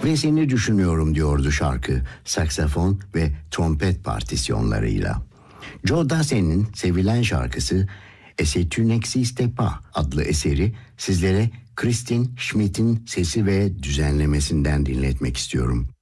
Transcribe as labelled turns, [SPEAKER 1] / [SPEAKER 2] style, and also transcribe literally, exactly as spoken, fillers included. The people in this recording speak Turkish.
[SPEAKER 1] ve seni düşünüyorum diyordu şarkı, saksafon ve trompet partisyonlarıyla. Joe Dassin'in sevilen şarkısı "Et tu n'existes pas" adlı eseri sizlere Christine Schmidt'in sesi ve düzenlemesinden dinletmek istiyorum.